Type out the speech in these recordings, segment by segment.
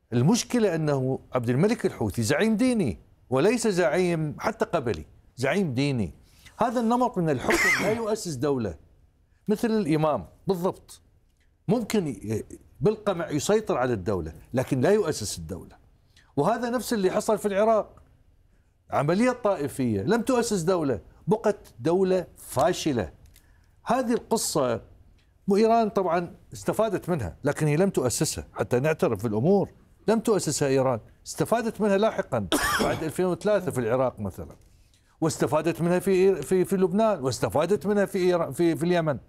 المشكلة أنه عبد الملك الحوثي زعيم ديني وليس زعيم حتى قبلي، زعيم ديني. هذا النمط من الحكم لا يؤسس دولة، مثل الإمام بالضبط، ممكن بالقمع يسيطر على الدولة لكن لا يؤسس الدولة. وهذا نفس اللي حصل في العراق، عملية طائفية لم تؤسس دولة، بقت دولة فاشلة. هذه القصة وإيران طبعا استفادت منها لكن هي لم تؤسسها، حتى نعترف بالأمور، لم تؤسسها إيران، استفادت منها لاحقا بعد 2003 في العراق مثلا، واستفادت منها في لبنان، واستفادت منها في اليمن.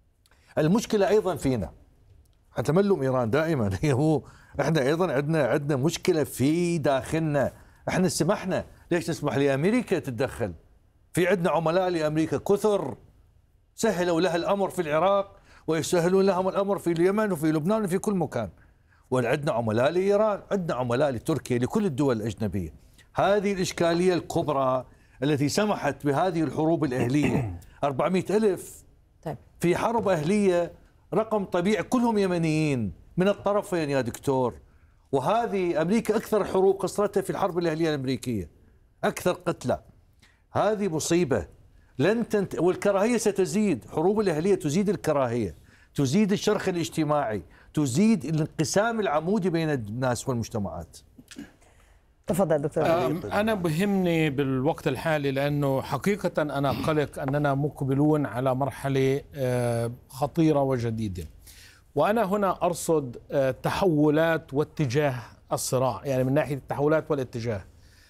المشكلة أيضا فينا، حتى نلوم إيران دائما، احنا أيضا عندنا مشكلة في داخلنا. احنا سمحنا، ليش نسمح لأمريكا تتدخل؟ في عندنا عملاء لأمريكا كثر سهلوا لها الأمر في العراق ويسهلون لهم الأمر في اليمن وفي لبنان وفي كل مكان. وعندنا عملاء لإيران، عندنا عملاء لتركيا، لكل الدول الأجنبية. هذه الإشكالية الكبرى التي سمحت بهذه الحروب الأهلية. 400,000 في حرب أهلية رقم طبيعي، كلهم يمنيين من الطرفين يا دكتور. وهذه أمريكا أكثر حروب خسرتها في الحرب الأهلية الأمريكية، أكثر قتلى. هذه مصيبة لن والكراهية ستزيد. حروب الأهلية تزيد الكراهية، تزيد الشرخ الاجتماعي، تزيد الانقسام العمودي بين الناس والمجتمعات. تفضل دكتور. أنا بهمني بالوقت الحالي لأنه حقيقة أنا قلق أننا مقبلون على مرحلة خطيرة وجديدة، وأنا هنا أرصد تحولات واتجاه الصراع، يعني من ناحية التحولات والاتجاه.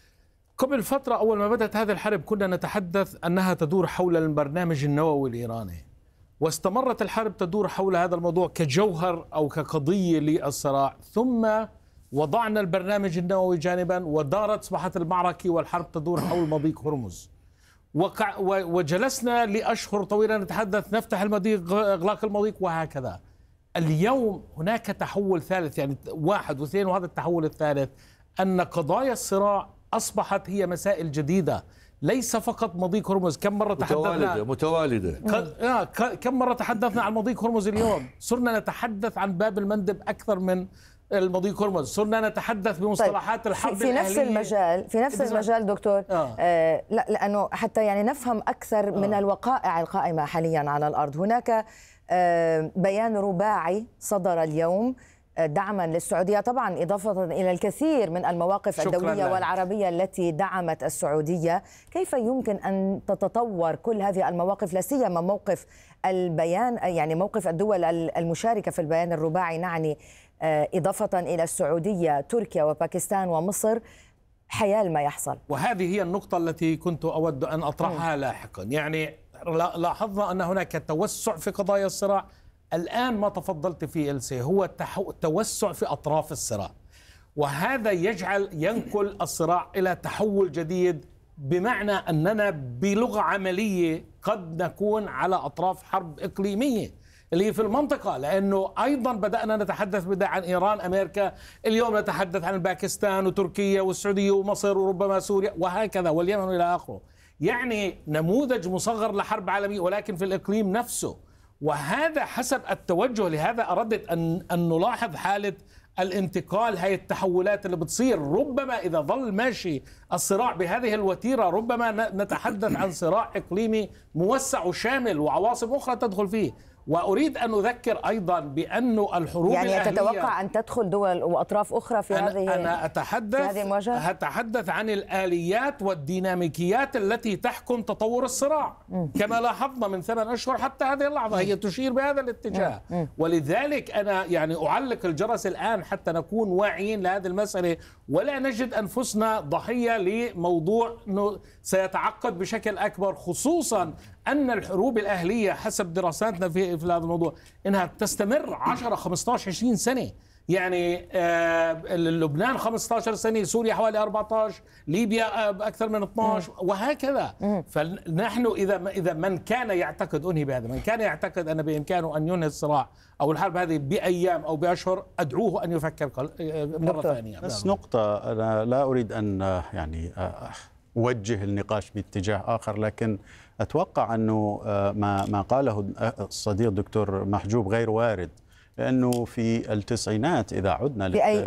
قبل فترة أول ما بدأت هذه الحرب كنا نتحدث أنها تدور حول البرنامج النووي الإيراني، واستمرت الحرب تدور حول هذا الموضوع كجوهر أو كقضية للصراع، ثم وضعنا البرنامج النووي جانبا أصبحت المعركة والحرب تدور حول مضيق هرمز، وجلسنا لأشهر طويلة نتحدث نفتح المضيق، إغلاق المضيق، وهكذا. اليوم هناك تحول ثالث، يعني 1 و2، وهذا التحول الثالث أن قضايا الصراع أصبحت هي مسائل جديدة، ليس فقط مضيق هرمز. كم مرة تحدثنا متوالدة كم مرة تحدثنا عن مضيق هرمز؟ اليوم صرنا نتحدث عن باب المندب أكثر من المضيق هرمز، صرنا نتحدث بمصطلحات طيب الحرب في نفس المجال، في نفس المجال دكتور. لا، لأنه حتى يعني نفهم أكثر من الوقائع القائمة حاليا على الأرض. هناك بيان رباعي صدر اليوم دعما للسعودية، طبعا إضافة إلى الكثير من المواقف الدولية والعربية التي دعمت السعودية. كيف يمكن أن تتطور كل هذه المواقف، لا سيما موقف البيان، يعني موقف الدول المشاركة في البيان الرباعي، نعني إضافة إلى السعودية، تركيا وباكستان ومصر، حيال ما يحصل؟ وهذه هي النقطة التي كنت أود أن أطرحها لاحقا. يعني لاحظنا أن هناك توسع في قضايا الصراع. الآن ما تفضلت فيه إلسي هو التوسع في أطراف الصراع، وهذا ينقل الصراع إلى تحول جديد، بمعنى أننا بلغة عملية قد نكون على أطراف حرب إقليمية اللي هي في المنطقة، لأنه أيضا بدأنا نتحدث عن إيران، أمريكا، اليوم نتحدث عن باكستان وتركيا والسعودية ومصر وربما سوريا وهكذا واليمن إلى آخره. يعني نموذج مصغر لحرب عالمية ولكن في الإقليم نفسه، وهذا حسب التوجه. لهذا أردت أن نلاحظ حالة الانتقال، هاي التحولات اللي بتصير. ربما إذا ظل ماشي الصراع بهذه الوتيرة ربما نتحدث عن صراع إقليمي موسع وشامل وعواصم أخرى تدخل فيه. وأريد أن أذكر أيضا بأن الحروب يعني الأهلية، تتوقع أن تدخل دول وأطراف أخرى في أنا أتحدث عن الآليات والديناميكيات التي تحكم تطور الصراع. كما لاحظنا من 8 أشهر حتى هذه اللحظة هي تشير بهذا الاتجاه. ولذلك أنا يعني أعلق الجرس الآن حتى نكون واعيين لهذه المسألة، ولا نجد أنفسنا ضحية لموضوع سيتعقد بشكل أكبر، خصوصا أن الحروب الأهلية حسب دراساتنا في هذا الموضوع إنها تستمر 10 15 20 سنة. يعني لبنان 15 سنة، سوريا حوالي 14، ليبيا أكثر من 12، وهكذا. فنحن إذا من كان يعتقد، أنهي بهذا، من كان يعتقد أن بإمكانه أن ينهي الصراع أو الحرب هذه بأيام أو بأشهر، أدعوه أن يفكر مرة ثانية. بس نقطة، أنا لا أريد أن يعني أوجه النقاش باتجاه آخر، لكن أتوقع أنه ما قاله الصديق دكتور محجوب غير وارد، لأنه في التسعينات إذا عدنا